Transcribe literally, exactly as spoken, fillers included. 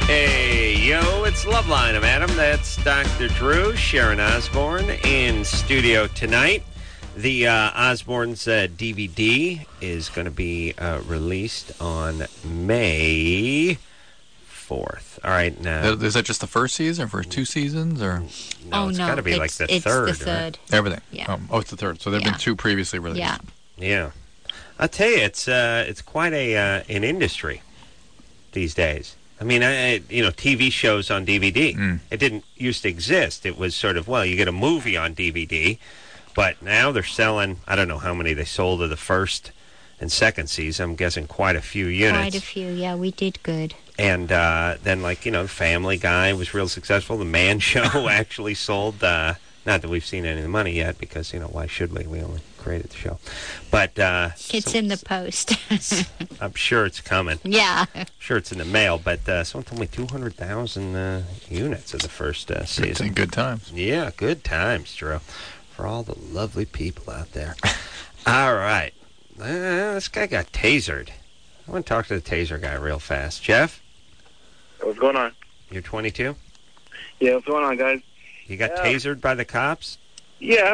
Hey, yo, it's Loveline. I'm Adam. That's Doctor Drew, Sharon Osbourne in studio tonight. The uh, Osbourne's uh, D V D is going to be uh, released on May fourth. All right, now. Is that just the first season, or first two seasons, or? No, oh, it's no, got to be like it's, the it's third. the third. Right? Everything. Yeah. Um, oh, it's the third. So there have Yeah. been two previously released. Yeah. Yeah. I'll tell you, it's uh, it's quite a uh, an industry these days. I mean, I, I- you know, T V shows on D V D. Mm. It didn't used to exist. It was sort of, well, you get a movie on D V D, but now they're selling, I don't know how many they sold of the first and second season. I'm guessing quite a few units. Quite a few, yeah, we did good. And uh, then, like, you know, Family Guy was real successful. The Man Show actually sold, uh, not that we've seen any of the money yet, because, you know, why should we? We only created the show. But uh, It's some- in the post. I'm sure it's coming. Yeah. Sure, it's in the mail, but uh, someone told me two hundred thousand uh, units of the first uh, It's in season. good times. Yeah, good times, Drew, for all the lovely people out there. All right. Uh, this guy got tasered. I want to talk to the taser guy real fast. Jeff, What's going on? you're twenty-two? Yeah, what's going on, guys? You got Yeah. tasered by the cops? Yeah,